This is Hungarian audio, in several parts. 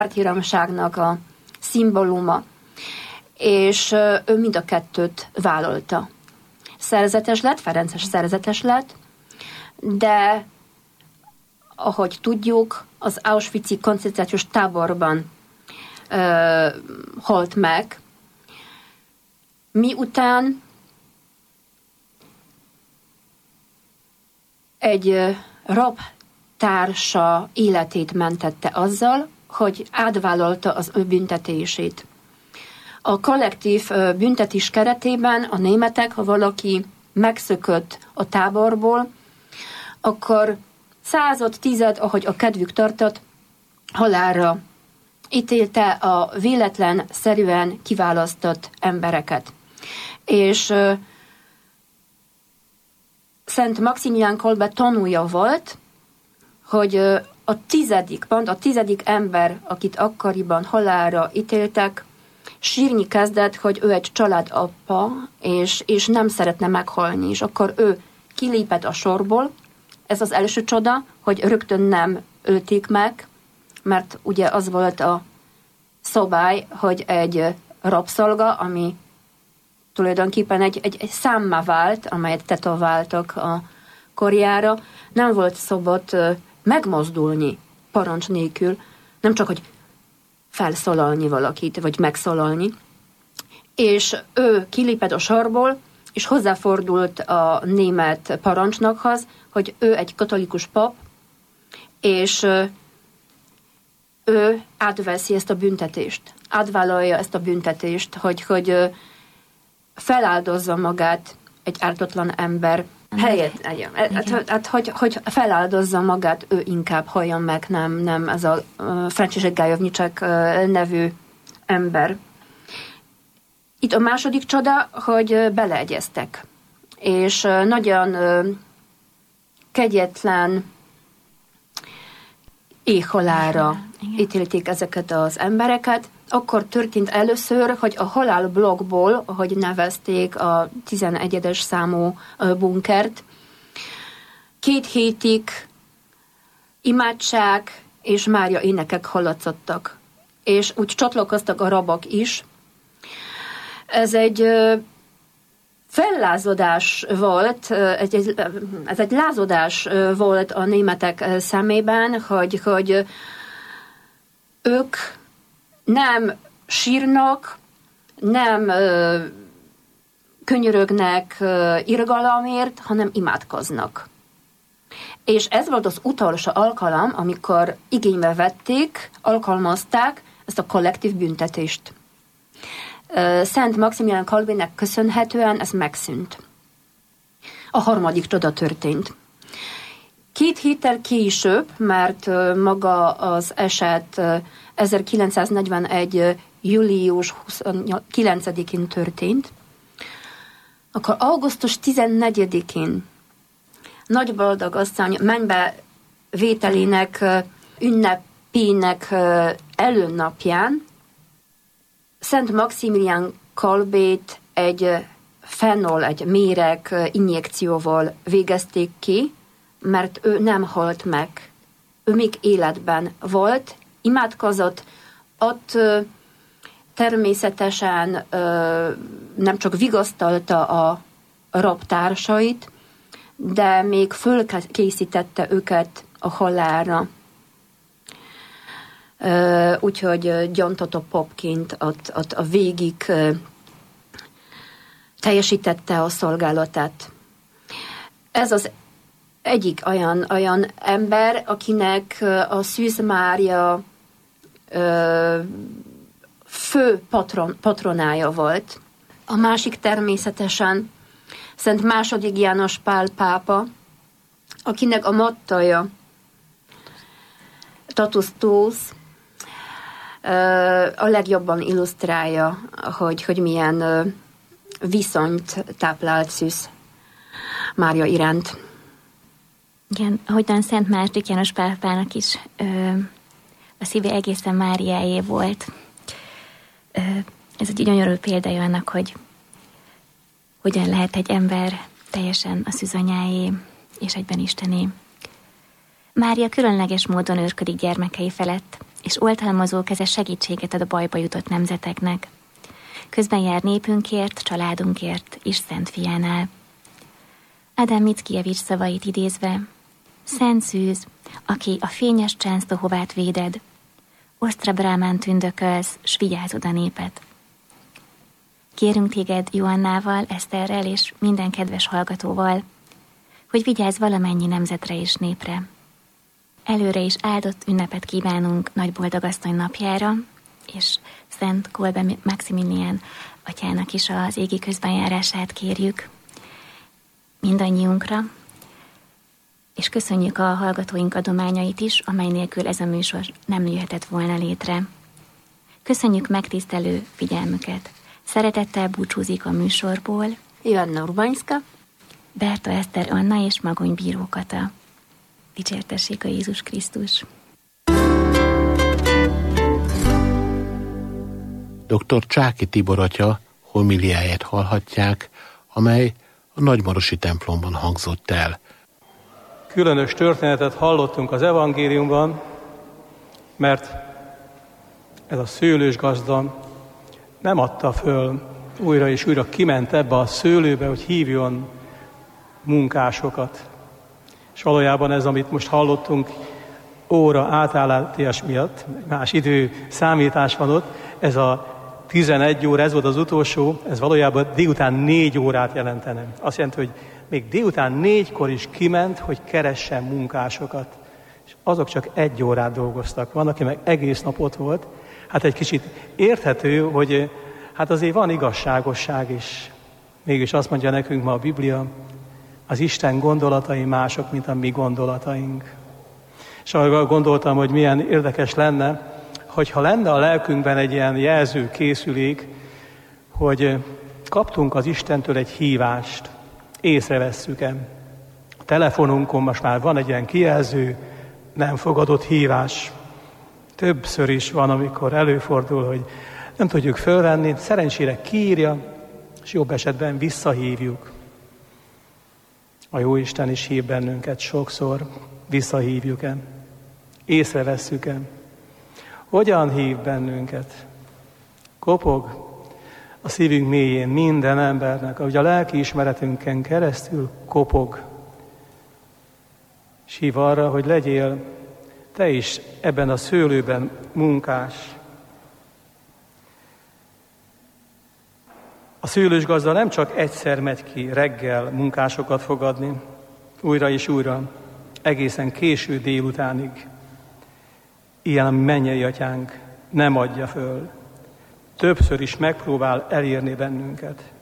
párthíromságnak a szimbóluma, és ő mind a kettőt vállalta. Szerzetes lett, Ferences szerzetes lett, de ahogy tudjuk, az Auschwitz-i koncentrációs táborban halt meg, miután egy rabtársa életét mentette azzal, hogy átvállalta az ő büntetését. A kollektív büntetés keretében a németek, ha valaki megszökött a táborból, akkor 110, ahogy a kedvük tartott, halálra ítélte a véletlenszerűen kiválasztott embereket. És Szent Maximilián Kolbe tanúja volt, hogy a 10. ember, akit akkoriban halálra ítéltek, sírni kezdett, hogy ő egy családapa, és nem szeretne meghalni. És akkor ő kilépett a sorból. Ez az első csoda, hogy rögtön nem ölték meg, mert ugye az volt a szabály, hogy egy rabszolga, ami tulajdonképpen egy számmá vált, amelyet tetováltak a karjára, nem volt szabad megmozdulni parancs nélkül, nem csak, hogy felszólalni valakit, vagy megszólalni. És ő kilépett a sorból, és hozzáfordult a német parancsnokhoz, hogy ő egy katolikus pap, és ő átveszi ezt a büntetést, átvállalja ezt a büntetést, hogy feláldozza magát egy ártatlan ember helyett. Hogy feláldozza magát, ő inkább halljon meg, nem ez a Franciszek Gajovnicsek nevű ember. Itt a második csoda, hogy beleegyeztek. És nagyon kegyetlen éhhalálra ítélték ezeket az embereket. Akkor történt először, hogy a halálblokkból, ahogy nevezték a 11. számú bunkert, 2 hétig imádság és Mária énekek hallatszottak. És úgy csatlakoztak a rabok is. Ez egy fellázadás volt, ez egy lázadás volt a németek szemében, hogy ők nem sírnak, nem könyörögnek irgalomért, hanem imádkoznak. És ez volt az utolsó alkalom, amikor igénybe vették, alkalmazták ezt a kollektív büntetést. Szent Maximilián Kolbének köszönhetően ez megszűnt. A harmadik csoda történt. 2 héttel később, mert maga az eset 1941. július 29-én történt, akkor augusztus 14-én Nagy Boldog asszony mennybe vételének ünnepének előnapján Szent Maximilián Kolbét egy fenol, egy méreg injekcióval végezték ki, mert ő nem halt meg. Ő még életben volt, imádkozott, ott természetesen nem csak vigasztalta a rabtársait, de még fölkészítette őket a halálra. Úgyhogy gyóntató popként ott a végig teljesítette a szolgálatát. Ez az egyik olyan ember, akinek a Szűz Mária fő patronája volt. A másik természetesen Szent II. János Pál pápa, akinek a mottoja Totus tuus a legjobban illusztrálja, hogy milyen viszonyt táplált Szűz Mária iránt. Igen, ahogyan Szent II. János pápának is a szíve egészen Máriáé volt. Ez egy gyönyörű példája annak, hogy hogyan lehet egy ember teljesen a szűzanyáé és egyben Istené. Mária különleges módon őrködik gyermekei felett, és oltalmazó keze segítséget ad a bajba jutott nemzeteknek. Közben jár népünkért, családunkért és Szent Fiánál. Ádám Mickiewicz szavait idézve: Szent szűz, aki a fényes császtohovát véded, osztra brámán tündökölsz, s vigyázod a népet. Kérünk téged Joannával, Eszterrel és minden kedves hallgatóval, hogy vigyázz valamennyi nemzetre és népre. Előre is áldott ünnepet kívánunk Nagy Boldogasszony napjára, és Szent Kolbe Maximilián atyának is az égi közbenjárását kérjük mindannyiunkra, és köszönjük a hallgatóink adományait is, amely nélkül ez a műsor nem jöhetett volna létre. Köszönjük megtisztelő figyelmüket! Szeretettel búcsúzik a műsorból Joanna Urbańska, Berta Eszter Anna és Magony Bíró Kata. Dicsértessék a Jézus Krisztus! Dr. Csáky Tibor atya homiliáját hallhatják, amely a Nagymarosi templomban hangzott el. Különös történetet hallottunk az evangéliumban, mert ez a szőlős gazda nem adta föl, újra és újra kiment ebbe a szőlőbe, hogy hívjon munkásokat. És valójában ez, amit most hallottunk, óra átállítás miatt, más idő számítás van ott, ez a 11 óra, ez volt az utolsó, ez valójában délután 4 órát jelentene. Azt jelenti, hogy még délután 4-kor is kiment, hogy keressen munkásokat. És azok csak 1 órát dolgoztak. Van, aki meg egész nap ott volt. Hát egy kicsit érthető, hogy hát azért van igazságosság is. Mégis azt mondja nekünk ma a Biblia, az Isten gondolatai mások, mint a mi gondolataink. És arra gondoltam, hogy milyen érdekes lenne, hogyha lenne a lelkünkben egy ilyen jelzőkészülék, hogy kaptunk az Istentől egy hívást, észrevesszük-e. A telefonunkon most már van egy ilyen kijelző, nem fogadott hívás. Többször is van, amikor előfordul, hogy nem tudjuk fölvenni, szerencsére kiírja, és jobb esetben visszahívjuk. A Jóisten is hív bennünket sokszor, visszahívjuk-e, észrevesszük-e. Hogyan hív bennünket? Kopog a szívünk mélyén minden embernek, ahogy a lelki ismeretünken keresztül kopog. És hív arra, hogy legyél te is ebben a szőlőben munkás. A szőlős gazda nem csak egyszer megy ki reggel munkásokat fogadni, újra és újra, egészen késő délutánig. Ilyen a mennyei atyánk nem adja föl. Többször is megpróbál elérni bennünket.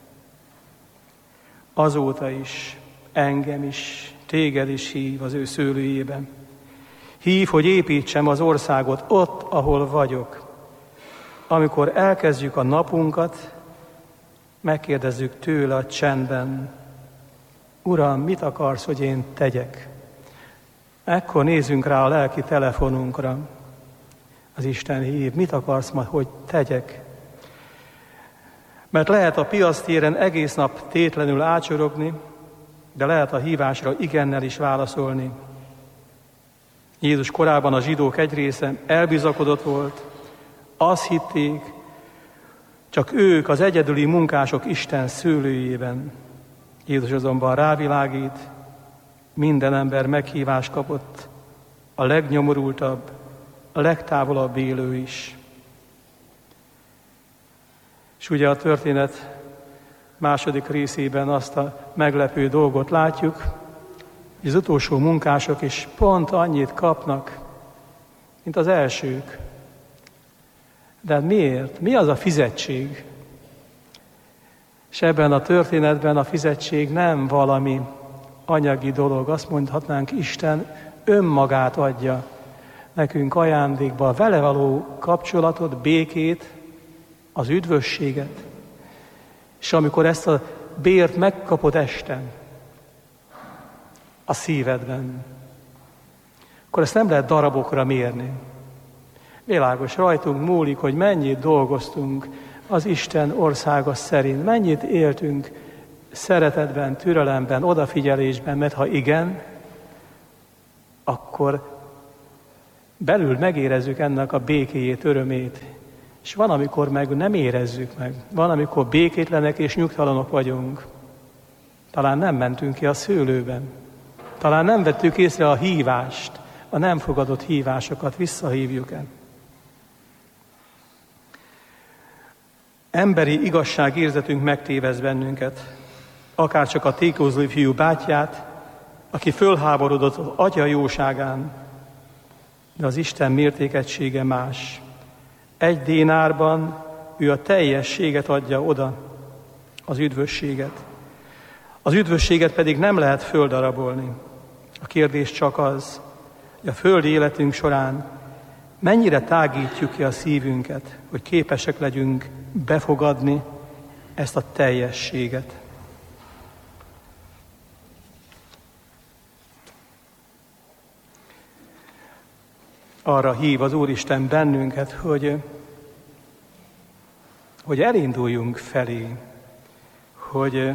Azóta is, engem is, téged is hív az ő szőlőjében. Hív, hogy építsem az országot ott, ahol vagyok. Amikor elkezdjük a napunkat, megkérdezzük tőle a csendben, Uram, mit akarsz, hogy én tegyek? Ekkor nézzünk rá a lelki telefonunkra. Az Isten hív, mit akarsz ma, hogy tegyek? Mert lehet a piactéren egész nap tétlenül ácsorogni, de lehet a hívásra igennel is válaszolni. Jézus korában a zsidók egy része elbizakodott volt, azt hitték, csak ők az egyedüli munkások Isten szőlőjében. Jézus azonban rávilágít, minden ember meghívást kapott, a legnyomorultabb, a legtávolabb élő is. És ugye a történet második részében azt a meglepő dolgot látjuk, hogy az utolsó munkások is pont annyit kapnak, mint az elsők. De miért? Mi az a fizetség? És ebben a történetben a fizetség nem valami anyagi dolog. Azt mondhatnánk, Isten önmagát adja nekünk ajándékba, a vele való kapcsolatot, békét, az üdvösséget. És amikor ezt a bért megkapod este a szívedben, akkor ezt nem lehet darabokra mérni. Világos, rajtunk múlik, hogy mennyit dolgoztunk az Isten országa szerint, mennyit éltünk szeretetben, türelemben, odafigyelésben, mert ha igen, akkor belül megérezzük ennek a békéjét, örömét. És van, amikor meg nem érezzük meg. Van, amikor békétlenek és nyugtalanok vagyunk. Talán nem mentünk ki a szőlőben. Talán nem vettük észre a hívást, a nem fogadott hívásokat, visszahívjuk-e. Emberi igazságérzetünk megtévez bennünket. Akárcsak a tékozló fiú bátyját, aki fölháborodott az atya jóságán, de az Isten mértékegysége más. 1 dénárban ő a teljességet adja oda, az üdvösséget. Az üdvösséget pedig nem lehet földarabolni. A kérdés csak az, hogy a földi életünk során mennyire tágítjuk ki a szívünket, hogy képesek legyünk befogadni ezt a teljességet. Arra hív az Úristen bennünket, hogy elinduljunk felé, hogy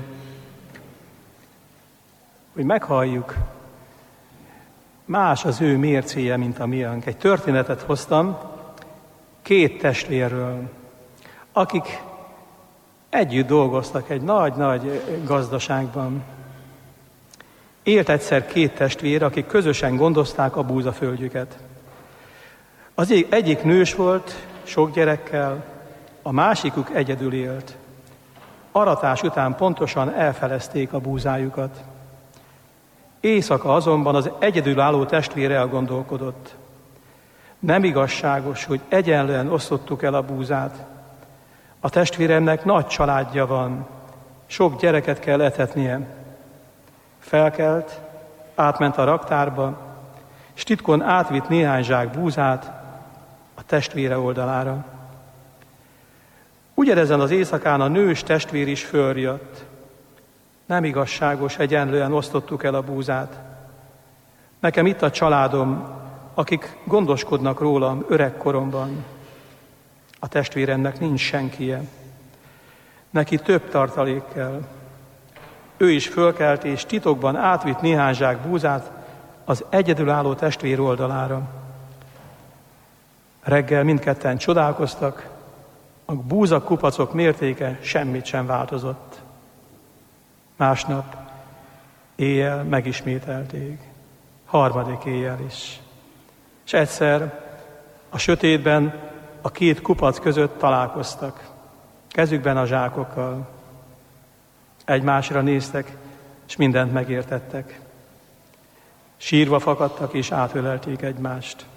meghalljuk, más az ő mércéje, mint a miénk. Egy történetet hoztam 2 testvérről, akik együtt dolgoztak egy nagy-nagy gazdaságban. Élt egyszer 2 testvér, akik közösen gondozták a búzaföldjüket. Az egyik nős volt, sok gyerekkel, a másikuk egyedül élt. Aratás után pontosan elfelezték a búzájukat. Éjszaka azonban az egyedülálló testvér elgondolkodott. Nem igazságos, hogy egyenlően osztottuk el a búzát. A testvéremnek nagy családja van, sok gyereket kell etetnie. Felkelt, átment a raktárba, és titkon átvitt néhány zsák búzát a testvére oldalára. Ugyanezen az éjszakán a nős testvér is följött. Nem igazságos, egyenlően osztottuk el a búzát. Nekem itt a családom, akik gondoskodnak rólam öregkoromban. A testvéremnek nincs senkije. Neki több tartalék kell. Ő is fölkelt és titokban átvitt néhány zsák búzát az egyedülálló testvér oldalára. Reggel mindketten csodálkoztak, a búzakupacok mértéke semmit sem változott. Másnap éjjel megismételték, 3. éjjel is. És egyszer a sötétben a 2 kupac között találkoztak, kezükben a zsákokkal. Egymásra néztek, és mindent megértettek. Sírva fakadtak, és átölelték egymást.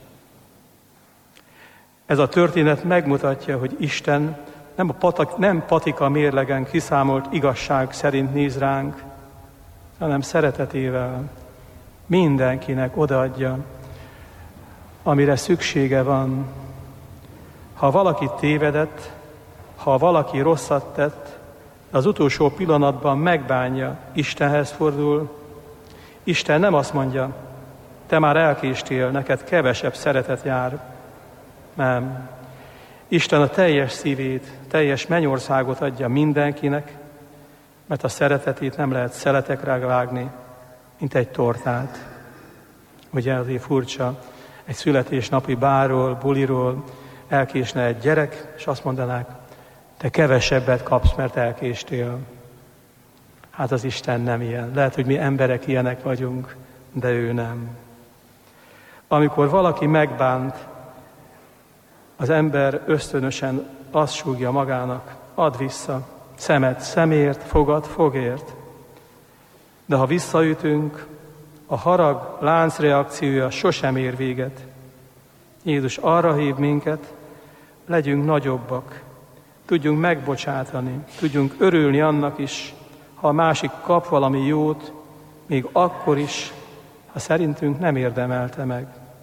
Ez a történet megmutatja, hogy Isten nem patika mérlegen kiszámolt igazság szerint néz ránk, hanem szeretetével mindenkinek odaadja, amire szüksége van. Ha valaki tévedett, ha valaki rosszat tett, az utolsó pillanatban megbánja, Istenhez fordul. Isten nem azt mondja, te már elkéstél, neked kevesebb szeretet jár. Nem. Isten a teljes szívét, teljes mennyországot adja mindenkinek, mert a szeretetét nem lehet szeletekre vágni, mint egy tortát. Ugye azért furcsa, egy születésnapi bálról, buliról elkésne egy gyerek, és azt mondanák, te kevesebbet kapsz, mert elkéstél. Hát az Isten nem ilyen. Lehet, hogy mi emberek ilyenek vagyunk, de ő nem. Amikor valaki megbánt, az ember ösztönösen azt súgja magának, add vissza, szemet szemért, fogad fogért. De ha visszaütünk, a harag láncreakciója sosem ér véget. Jézus arra hív minket, legyünk nagyobbak, tudjunk megbocsátani, tudjunk örülni annak is, ha a másik kap valami jót, még akkor is, ha szerintünk nem érdemelte meg.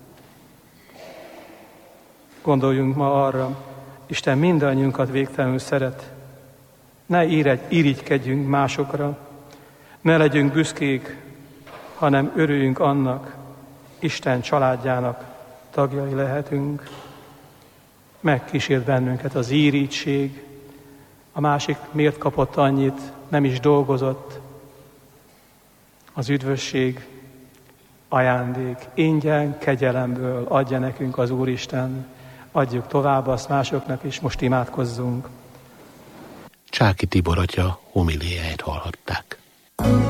Gondoljunk ma arra, Isten mindannyiunkat végtelenül szeret. Ne irigykedjünk másokra, ne legyünk büszkék, hanem örüljünk annak, Isten családjának tagjai lehetünk. Megkísért bennünket az irigység, a másik miért kapott annyit, nem is dolgozott. Az üdvösség ajándék, ingyen, kegyelemből adja nekünk az Úristen. Adjuk tovább azt másoknak is, most imádkozzunk. Csáky Tibor atya homiliáját hallhatták.